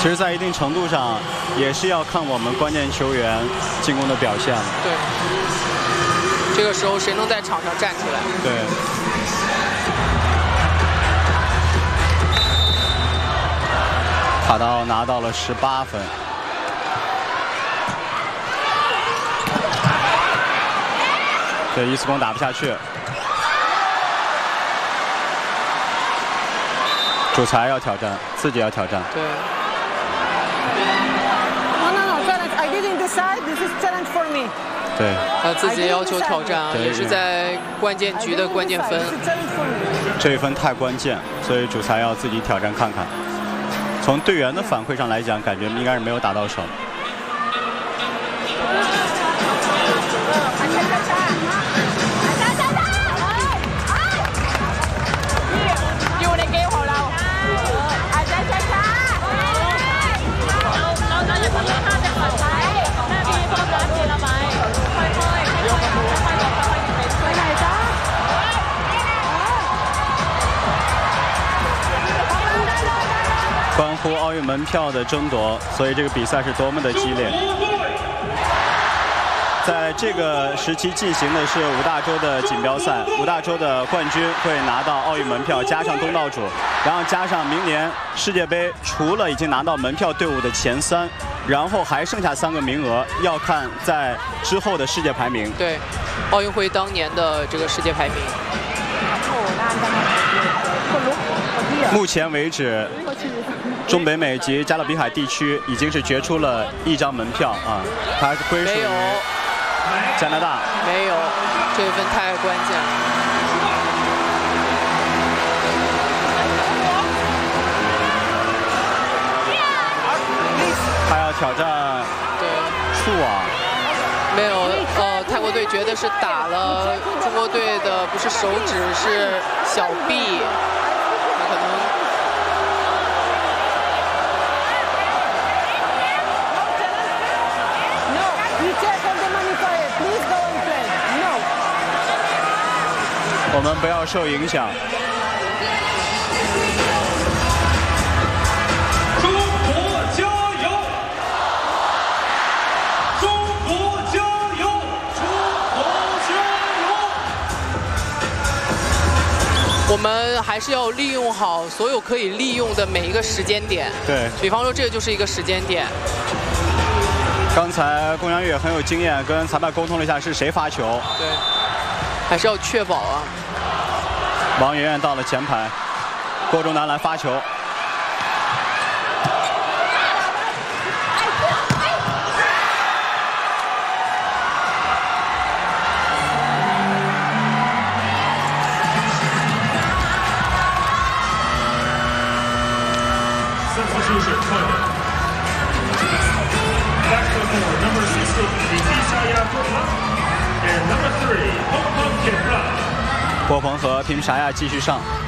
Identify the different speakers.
Speaker 1: 其实，在一定程度上，也是要看我们关键球员进攻的表现了。
Speaker 2: 对，这个时候谁能在场上站出来？
Speaker 1: 对。卡刀拿到了18分。对，一次攻打不下去。主裁要挑战，自己要挑战。
Speaker 2: 对。
Speaker 3: I didn't decide. This is challenge for me.
Speaker 1: 对，
Speaker 2: 他自己要求挑战啊，也是在关键局的关键分。
Speaker 1: 这一分太关键，所以主裁要自己挑战看看。从队员的反馈上来讲，感觉应该是没有打到手。关乎奥运门票的争夺，所以这个比赛是多么的激烈。在这个时期进行的是5大洲的锦标赛，5大洲的冠军会拿到奥运门票，加上东道主，然后加上明年世界杯除了已经拿到门票队伍的前3，然后还剩下3个名额，要看在之后的世界排名。
Speaker 2: 对，奥运会当年的这个世界排名。
Speaker 1: 目前为止，中北美及加勒比海地区已经是决出了1张门票啊，它归属于加拿大。
Speaker 2: 没有，这一分太关键了。
Speaker 1: 他要挑战触网。
Speaker 2: 没有，泰国队觉得是打了中国队的，不是手指，是小臂，可能。
Speaker 1: 我们不要受影响。
Speaker 4: 中国加油！中国加油！中国加油！
Speaker 2: 我们还是要利用好所有可以利用的每一个时间点。
Speaker 1: 对，
Speaker 2: 比方说这个就是一个时间点。
Speaker 1: 刚才龚洋宇也很有经验，跟裁判沟通了一下是谁发球。
Speaker 2: 对，还是要确保啊。
Speaker 1: 王媛媛到了前排，郭忠南来发球。郭鹏和平沙亚继续上。